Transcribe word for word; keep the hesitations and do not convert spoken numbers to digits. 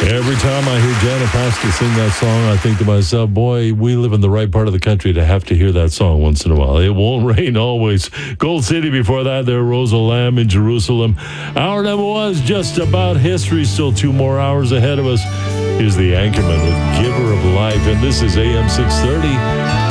Every time I hear Janet Pascal sing that song, I think to myself, boy, we live in the right part of the country to have to hear that song once in a while. It won't rain always. Gold City before that, there, Rosa Lamb in Jerusalem. Hour number one is just about history. Still two more hours ahead of us. Here's the Anchorman with Giver of Life, and this is A M six thirty.